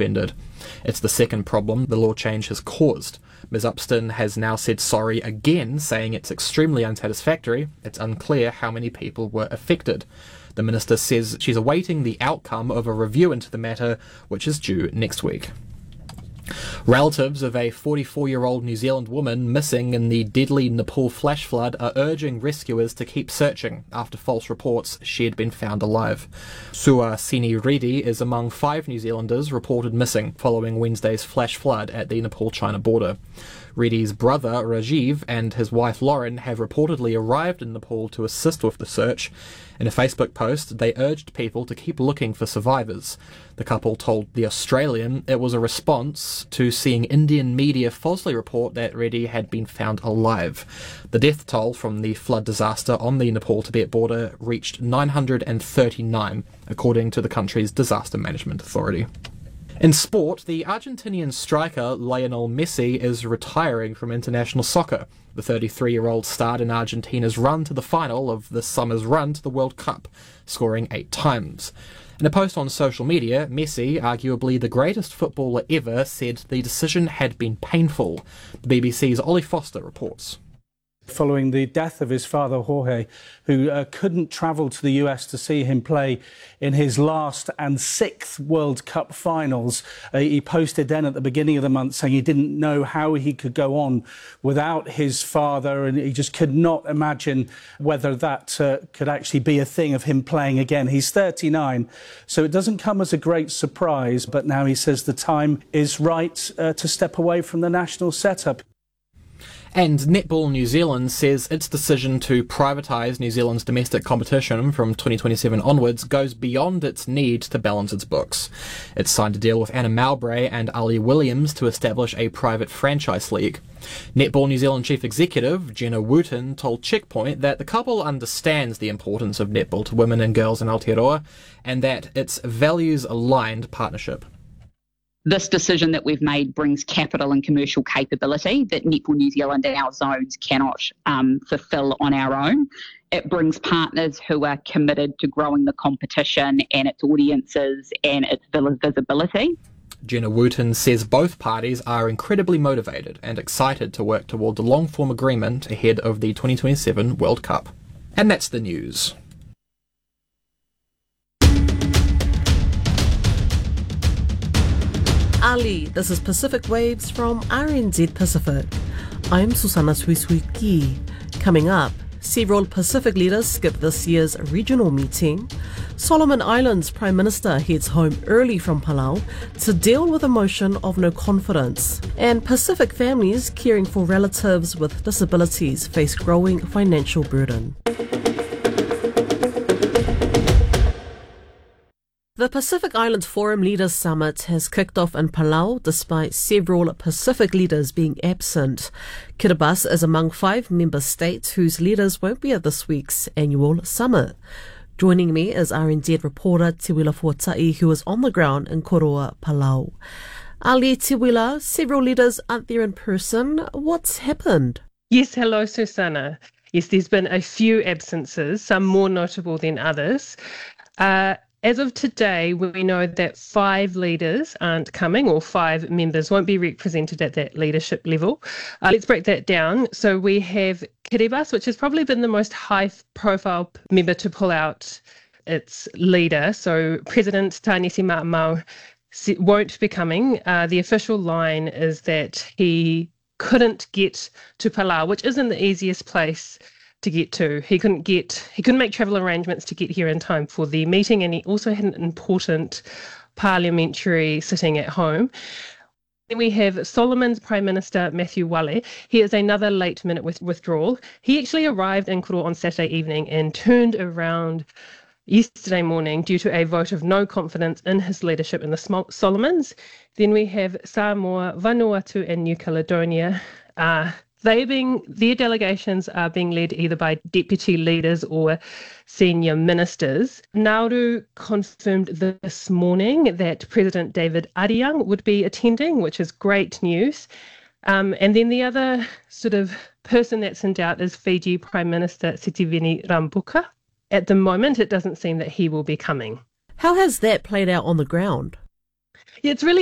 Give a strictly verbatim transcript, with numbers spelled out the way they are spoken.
suspended. It's the second problem the law change has caused. Miz Upston has now said sorry again, saying it's extremely unsatisfactory. It's unclear how many people were affected. The minister says she's awaiting the outcome of a review into the matter, which is due next week. Relatives of a forty-four-year-old New Zealand woman missing in the deadly Nepal flash flood are urging rescuers to keep searching after false reports she had been found alive. Suhasini Reddy is among five New Zealanders reported missing following Wednesday's flash flood at the Nepal-China border. Reddy's brother Rajiv and his wife Lauren have reportedly arrived in Nepal to assist with the search. In a Facebook post, they urged people to keep looking for survivors. The couple told The Australian it was a response to seeing Indian media falsely report that Reddy had been found alive. The death toll from the flood disaster on the Nepal-Tibet border reached nine hundred thirty-nine, according to the country's Disaster Management Authority. In sport, the Argentinian striker Lionel Messi is retiring from international soccer. The thirty-three-year-old starred in Argentina's run to the final of this summer's run to the World Cup, scoring eight times. In a post on social media, Messi, arguably the greatest footballer ever, said the decision had been painful. The B B C's Ollie Foster reports. Following the death of his father, Jorge, who uh, couldn't travel to the U S to see him play in his last and sixth World Cup finals. Uh, he posted then at the beginning of the month saying he didn't know how he could go on without his father, and he just could not imagine whether that uh, could actually be a thing of him playing again. He's thirty-nine, so it doesn't come as a great surprise, but now he says the time is right uh, to step away from the national setup. And Netball New Zealand says its decision to privatise New Zealand's domestic competition from twenty twenty-seven onwards goes beyond its need to balance its books. It's signed a deal with Anna Mowbray and Ali Williams to establish a private franchise league. Netball New Zealand Chief Executive Jenna Wooten told Checkpoint that the couple understands the importance of netball to women and girls in Aotearoa and that it's values-aligned partnership. This decision that we've made brings capital and commercial capability that Netball New Zealand and our zones cannot um, fulfil on our own. It brings partners who are committed to growing the competition and its audiences and its visibility. Jenna Wooten says both parties are incredibly motivated and excited to work towards a long-form agreement ahead of the twenty twenty-seven World Cup. And that's the news. Ali, this is Pacific Waves from R N Z Pacific. I'm Susana Suisuiki. Coming up, several Pacific leaders skip this year's regional meeting. Solomon Islands Prime Minister heads home early from Palau to deal with a motion of no confidence. And Pacific families caring for relatives with disabilities face growing financial burden. The Pacific Island Forum Leaders Summit has kicked off in Palau despite several Pacific leaders being absent. Kiribati is among five member states whose leaders won't be at this week's annual summit. Joining me is R N Z reporter Te Wila Fuatai, who is on the ground in Koroa, Palau. Ali, Te Wila, several leaders aren't there in person. What's happened? Yes, hello, Susanna. Yes, there's been a few absences, some more notable than others. Uh, As of today, we know that five leaders aren't coming, or five members won't be represented at that leadership level. Uh, let's break that down. So we have Kiribati, which has probably been the most high-profile member to pull out its leader. So President Tainisi Ma'amau won't be coming. Uh, the official line is that he couldn't get to Palau, which isn't the easiest place to get to. He couldn't get, he couldn't make travel arrangements to get here in time for the meeting, and he also had an important parliamentary sitting at home. Then we have Solomon's Prime Minister, Matthew Wale. He is another late minute with withdrawal. He actually arrived in Koroa on Saturday evening and turned around yesterday morning due to a vote of no confidence in his leadership in the Solomons. Then we have Samoa, Vanuatu and New Caledonia. Uh, They being, their delegations are being led either by deputy leaders or senior ministers. Nauru confirmed this morning that President David Ariang would be attending, which is great news. Um, and then the other sort of person that's in doubt is Fiji Prime Minister Sitiveni Rabuka. At the moment, it doesn't seem that he will be coming. How has that played out on the ground? Yeah, it's really